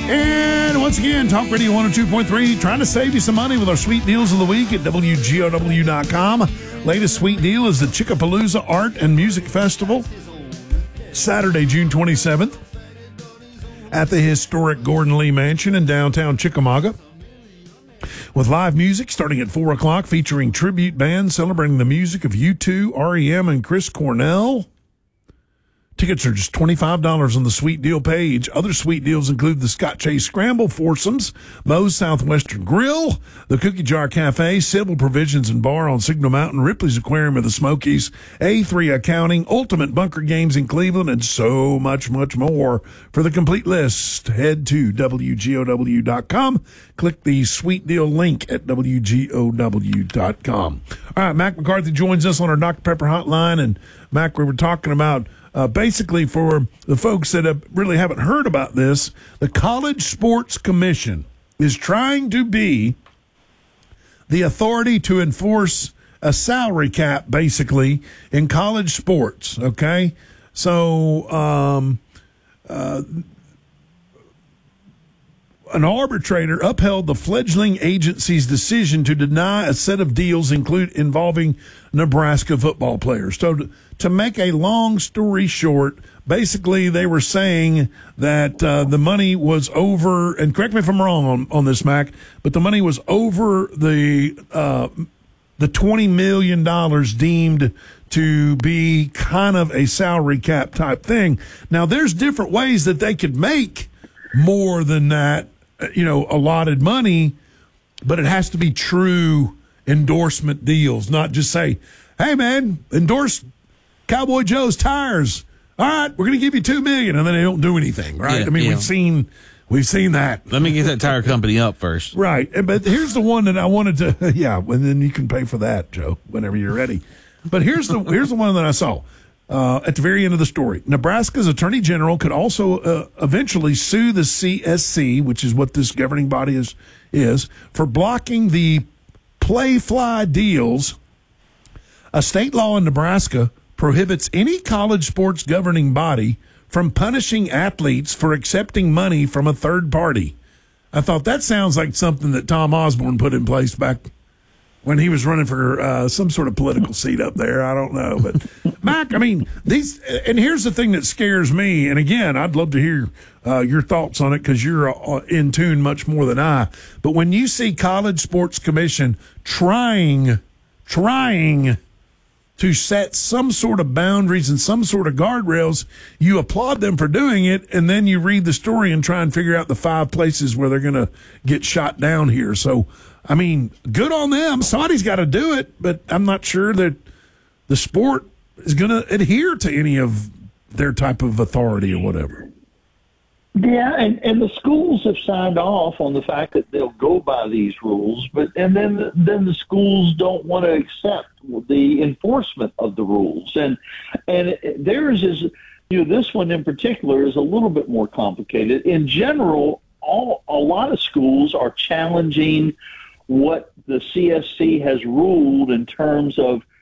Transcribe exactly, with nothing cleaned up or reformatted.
And once again, Talk Radio one oh two point three, trying to save you some money with our sweet deals of the week at W G O W dot com. Latest sweet deal is the Chickapalooza Art and Music Festival, Saturday, June twenty-seventh, at the historic Gordon Lee Mansion in downtown Chickamauga, with live music starting at four o'clock, featuring tribute bands celebrating the music of U two, R E M, and Chris Cornell. Tickets are just twenty-five dollars on the Sweet Deal page. Other sweet deals include the Scott Chase Scramble Foursomes, Moe's Southwestern Grill, the Cookie Jar Cafe, Sybil Provisions and Bar on Signal Mountain, Ripley's Aquarium of the Smokies, A three Accounting, Ultimate Bunker Games in Cleveland, and so much, much more. For the complete list, head to W G O W dot com. Click the Sweet Deal link at W G O W dot com. All right, Mac McCarthy joins us on our Doctor Pepper hotline. And, Mac, we were talking about Uh, basically, for the folks that have really haven't heard about this, the College Sports Commission is trying to be the authority to enforce a salary cap, basically, in college sports, okay? So um, uh, an arbitrator upheld the fledgling agency's decision to deny a set of deals include involving Nebraska football players. So to, to make a long story short, basically they were saying that uh, the money was over, and correct me if I'm wrong on, on this, Mac, but the money was over the uh, the twenty million dollars deemed to be kind of a salary cap type thing. Now, there's different ways that they could make more than that, you know, allotted money, but it has to be true endorsement deals, not just say, hey, man, endorse Cowboy Joe's tires. All right, we're going to give you two million dollars, and then they don't do anything, right? Yeah, I mean, yeah. we've seen we've seen that. Let me get that tire company up first. Right, but here's the one that I wanted to, yeah, and then you can pay for that, Joe, whenever you're ready. But here's the here's the one that I saw. Uh, at the very end of the story, Nebraska's Attorney General could also uh, eventually sue the C S C, which is what this governing body is, is for blocking the play-fly deals. A state law in Nebraska prohibits any college sports governing body from punishing athletes for accepting money from a third party. I thought that sounds like something that Tom Osborne put in place back when he was running for uh, some sort of political seat up there. I don't know. But, Mac, I mean, these, and here's the thing that scares me. And again, I'd love to hear uh, your thoughts on it because you're uh, in tune much more than I. But when you see College Sports Commission trying, trying to set some sort of boundaries and some sort of guardrails, you applaud them for doing it, and then you read the story and try and figure out the five places where they're going to get shot down here. So, I mean, good on them. Somebody's got to do it, but I'm not sure that the sport is going to adhere to any of their type of authority or whatever. Yeah, and, and the schools have signed off on the fact that they'll go by these rules, but and then then the schools don't want to accept the enforcement of the rules. And and theirs is, you know, this one in particular is a little bit more complicated. In general, all a lot of schools are challenging what the C S C has ruled in terms of